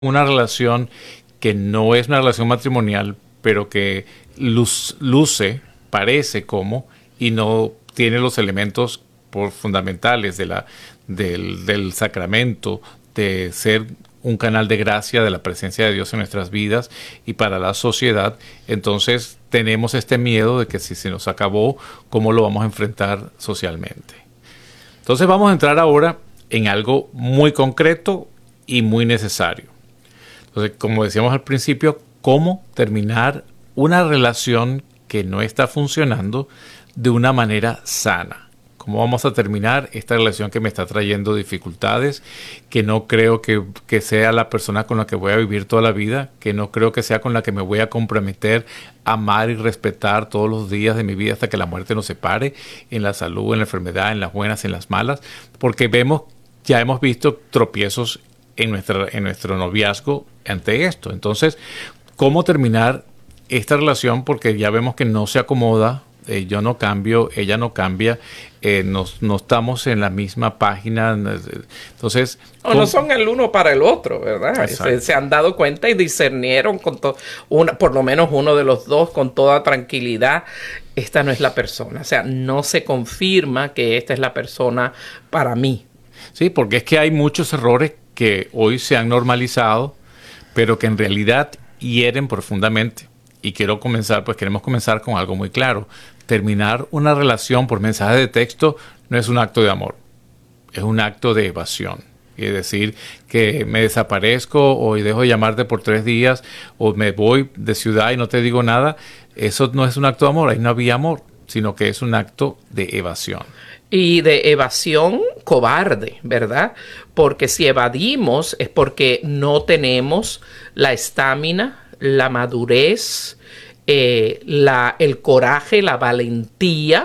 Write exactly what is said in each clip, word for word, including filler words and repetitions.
una relación que no es una relación matrimonial, pero que luz, luce, parece como, y no tiene los elementos por fundamentales de la, del, del sacramento, de ser un canal de gracia de la presencia de Dios en nuestras vidas y para la sociedad. Entonces tenemos este miedo de que si se nos acabó, ¿cómo lo vamos a enfrentar socialmente? Entonces vamos a entrar ahora en algo muy concreto y muy necesario. Entonces, como decíamos al principio, ¿cómo terminar una relación que no está funcionando de una manera sana? ¿Cómo vamos a terminar esta relación que me está trayendo dificultades, que no creo que, que sea la persona con la que voy a vivir toda la vida, que no creo que sea con la que me voy a comprometer, amar y respetar todos los días de mi vida hasta que la muerte nos separe, en la salud, en la enfermedad, en las buenas, en las malas? Porque vemos, ya hemos visto tropiezos en, nuestra, en nuestro noviazgo ante esto. Entonces, ¿cómo terminar esta relación? Porque ya vemos que no se acomoda. Eh, yo no cambio, ella no cambia, eh, no, no estamos en la misma página. Entonces, o no son el uno para el otro, ¿verdad? Se, se han dado cuenta y discernieron con to, una, por lo menos uno de los dos con toda tranquilidad, esta no es la persona. O sea, no se confirma que esta es la persona para mí. Sí, porque es que hay muchos errores que hoy se han normalizado, pero que en realidad hieren profundamente. Y quiero comenzar, pues queremos comenzar con algo muy claro. Terminar una relación por mensaje de texto no es un acto de amor, es un acto de evasión. Es decir, que me desaparezco o dejo de llamarte por tres días o me voy de ciudad y no te digo nada, eso no es un acto de amor, ahí no había amor, sino que es un acto de evasión. Y de evasión cobarde, ¿verdad? Porque si evadimos es porque no tenemos la estamina, la madurez, eh, la, el coraje, la valentía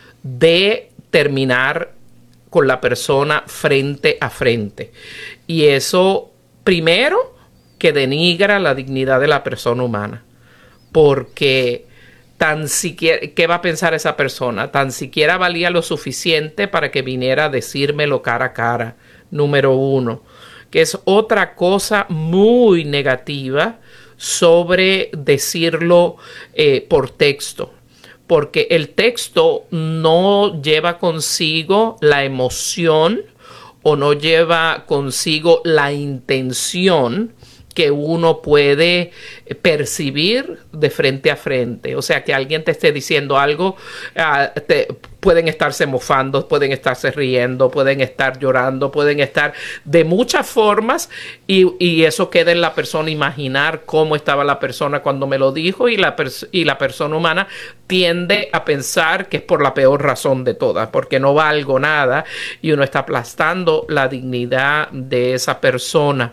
de terminar con la persona frente a frente. Y eso, primero, que denigra la dignidad de la persona humana. Porque tan siquiera, ¿qué va a pensar esa persona? Tan siquiera valía lo suficiente para que viniera a decírmelo cara a cara, número uno. Que es otra cosa muy negativa sobre decirlo eh, por texto, porque el texto no lleva consigo la emoción o no lleva consigo la intención que uno puede percibir de frente a frente. O sea, que alguien te esté diciendo algo, uh, te, pueden estarse mofando, pueden estarse riendo, pueden estar llorando, pueden estar de muchas formas y, y eso queda en la persona imaginar cómo estaba la persona cuando me lo dijo y la, y la persona humana tiende a pensar que es por la peor razón de todas, porque no valgo nada y uno está aplastando la dignidad de esa persona.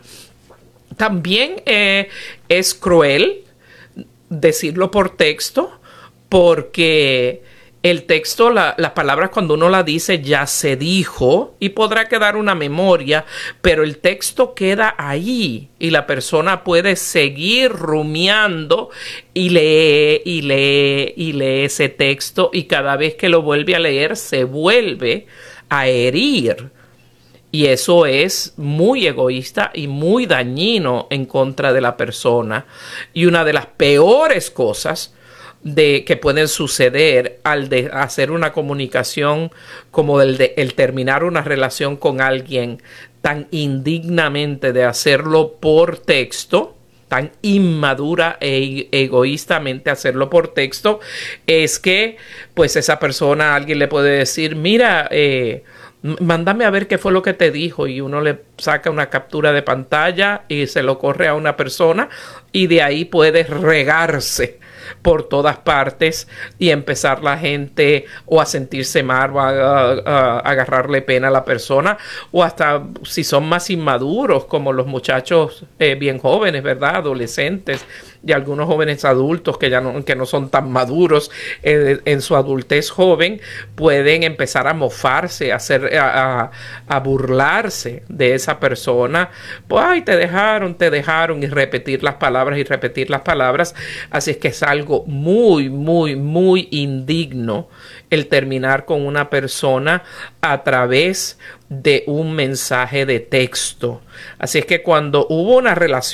También eh, es cruel decirlo por texto porque el texto, la, las palabras cuando uno la dice ya se dijo y podrá quedar una memoria, pero el texto queda ahí y la persona puede seguir rumiando y lee y lee y lee ese texto y cada vez que lo vuelve a leer se vuelve a herir. Y eso es muy egoísta y muy dañino en contra de la persona. Y una de las peores cosas de, que pueden suceder al de hacer una comunicación como el de el terminar una relación con alguien tan indignamente de hacerlo por texto, tan inmadura e egoístamente hacerlo por texto, es que pues esa persona, alguien le puede decir, mira, eh, mándame a ver qué fue lo que te dijo y uno le saca una captura de pantalla y se lo corre a una persona y de ahí puede regarse por todas partes y empezar la gente o a sentirse mal o a, a, a agarrarle pena a la persona o hasta si son más inmaduros como los muchachos eh, bien jóvenes, ¿verdad? Adolescentes y algunos jóvenes adultos que ya no, que no son tan maduros eh, en su adultez joven pueden empezar a mofarse, a, hacer, a, a, a burlarse de esa persona. Pues, ay, te dejaron, te dejaron y repetir las palabras y repetir las palabras. Así es que es algo muy, muy, muy indigno el terminar con una persona a través de un mensaje de texto. Así es que cuando hubo una relación